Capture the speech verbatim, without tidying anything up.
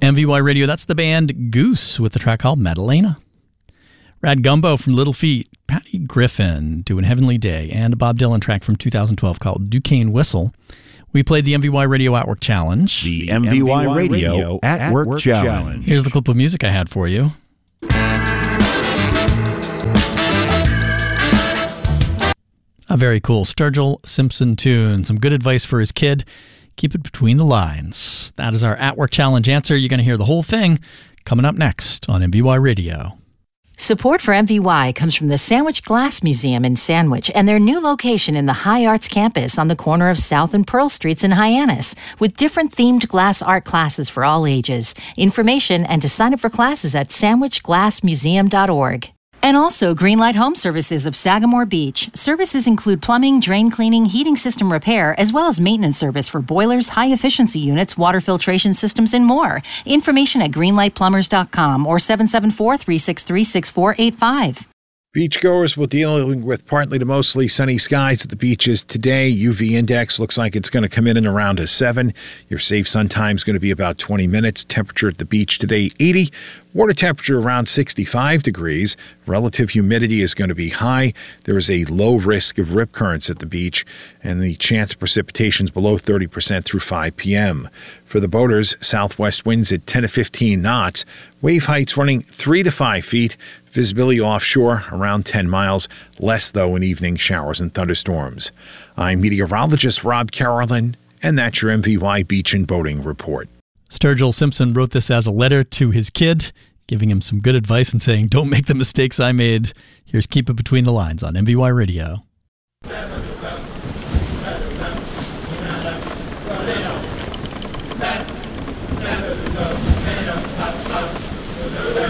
M V Y Radio, that's the band Goose with the track called Madalena. Rad Gumbo from Little Feat, Patty Griffin doing Heavenly Day, and a Bob Dylan track from two thousand twelve called Duquesne Whistle. We played the M V Y Radio At Work Challenge. The M V Y Radio At Work Challenge. Here's the clip of music I had for you. A very cool Sturgill Simpson tune. Some good advice for his kid. Keep it between the lines. That is our At Work Challenge answer. You're going to hear the whole thing coming up next on M V Y Radio. Support for M V Y comes from the Sandwich Glass Museum in Sandwich and their new location in the High Arts Campus on the corner of South and Pearl Streets in Hyannis, with different themed glass art classes for all ages. Information and to sign up for classes at sandwich glass museum dot org. And also Greenlight Home Services of Sagamore Beach. Services include plumbing, drain cleaning, heating system repair, as well as maintenance service for boilers, high-efficiency units, water filtration systems, and more. Information at greenlight plumbers dot com or seven seven four, three six three, six four eight five. Beachgoers will dealing with partly to mostly sunny skies at the beaches today. U V index looks like it's going to come in and around a seven. Your safe sun time is going to be about twenty minutes. Temperature at the beach today, eighty. Water temperature around sixty-five degrees. Relative humidity is going to be high. There is a low risk of rip currents at the beach, and the chance of precipitation is below thirty percent through five p.m. For the boaters, southwest winds at ten to fifteen knots. Wave heights running three to five feet. Visibility offshore around ten miles. Less, though, in evening showers and thunderstorms. I'm meteorologist Rob Carolyn, and that's your M V Y Beach and Boating Report. Sturgill Simpson wrote this as a letter to his kid, giving him some good advice and saying, don't make the mistakes I made. Here's Keep It Between the Lines on M V Y Radio.